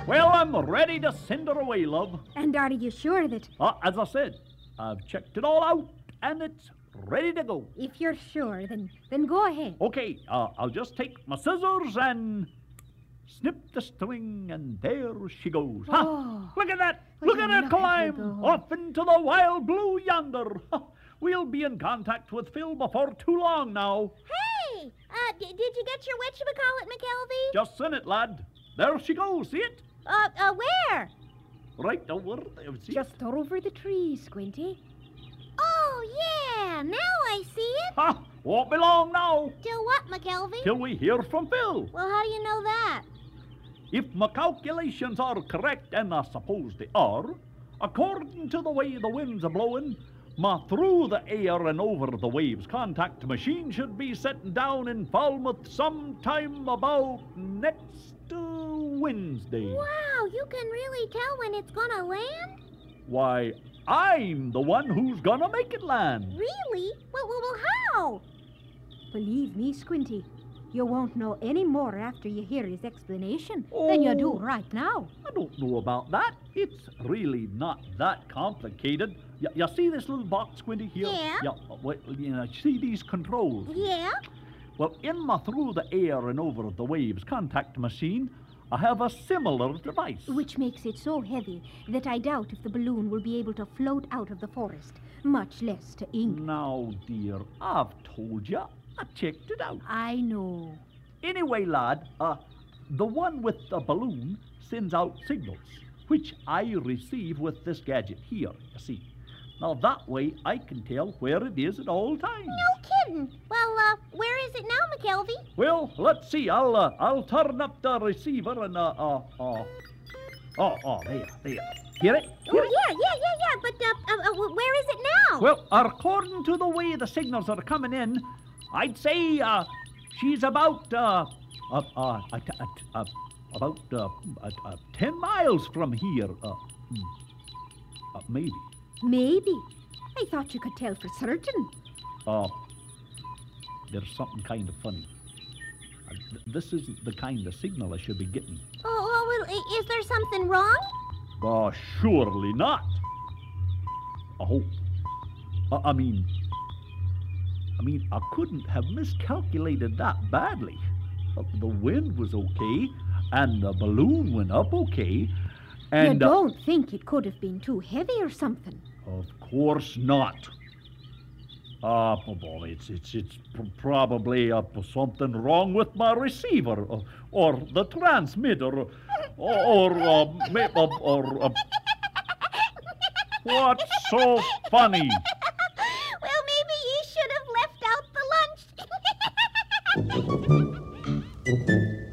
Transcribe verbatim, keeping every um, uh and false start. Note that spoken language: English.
Well, I'm ready to send her away, love. And are you sure that... Uh, as I said, I've checked it all out, and it's ready to go. If you're sure, then, then go ahead. Okay, uh, I'll just take my scissors and snip the string, and there she goes. Oh. Ha! Look at that! Look Well, at her look at her climb go. off into the wild blue yonder. Ha! We'll be in contact with Phil before too long now. Hey! Uh, d- did you get your whatchamacallit, McKelvey? Just send it, lad. There she goes. See it? Uh, uh, where? Right over there. See Just it? over the tree, Squinty. Oh, yeah, now I see it. Ha! Won't be long now Till what, McKelvey? till we hear from Phil. Well, how do you know that? If my calculations are correct, and I suppose they are, according to the way the winds are blowing, my through the air and over the waves contact machine should be setting down in Falmouth sometime about next uh, Wednesday. Wow, you can really tell when it's gonna land? Why, I'm the one who's gonna make it land. Really? Well, well, well how? Believe me, Squinty, you won't know any more after you hear his explanation than you do Oh. right now. I don't know about that. It's really not that complicated. You, you see this little box, Squinty, here? Yeah. Yeah. uh, Well, you know, see these controls? Yeah? Well, in my through the air and over the waves contact machine, I have a similar device. Which makes it so heavy that I doubt if the balloon will be able to float out of the forest, much less to England. Now, dear, I've told you. I checked it out. I know. Anyway, lad, uh, the one with the balloon sends out signals, which I receive with this gadget here, you see. Now, that way I can tell where it is at all times. No kidding. Well, uh, where is it now, McKelvey? Well, let's see. I'll uh, I'll turn up the receiver and uh uh uh. Oh, oh, there, there. Hear it? Oh, Hear it? yeah, yeah, yeah, yeah. But, uh, uh, uh, where is it now? Well, according to the way the signals are coming in, I'd say uh, she's about uh, uh, uh, uh, uh, uh about uh, uh, uh, ten miles from here. Uh, hmm, uh, maybe. Maybe. I thought you could tell for certain. Uh, there's something kind of funny. Uh, th- this isn't the kind of signal I should be getting. Oh, oh, well, i- is there something wrong? Uh, surely not. I hope. Uh, I mean, I mean, I couldn't have miscalculated that badly. Uh, the wind was okay, and the balloon went up okay, and you uh, don't think it could have been too heavy or something? of course not. Uh, oh boy, it's it's it's pr- probably uh, something wrong with my receiver, uh, or the transmitter, or or uh, ma- uh, or. Uh, what's so funny? Well, maybe you should have left out the lunch.